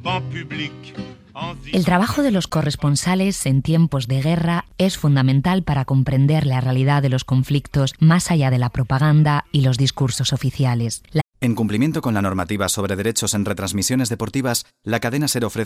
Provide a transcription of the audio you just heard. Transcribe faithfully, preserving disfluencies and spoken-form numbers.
El trabajo de los corresponsales en tiempos de guerra es fundamental para comprender la realidad de los conflictos más allá de la propaganda y los discursos oficiales. La En cumplimiento con la normativa sobre derechos en retransmisiones deportivas, la cadena SER ofrece